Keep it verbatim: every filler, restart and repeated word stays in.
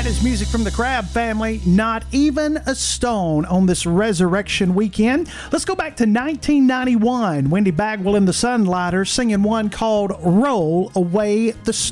That is music from the Crab family, Not Even a Stone, on this Resurrection weekend. Let's go back to nineteen ninety-one. Wendy Bagwell and the Sunlighters singing one called Roll Away the Stone.